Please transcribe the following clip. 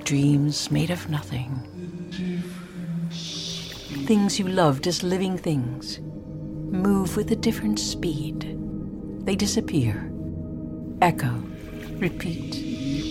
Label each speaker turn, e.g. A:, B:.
A: dreams made of nothing. Things you loved as living things move with a different speed. They disappear, echo, repeat.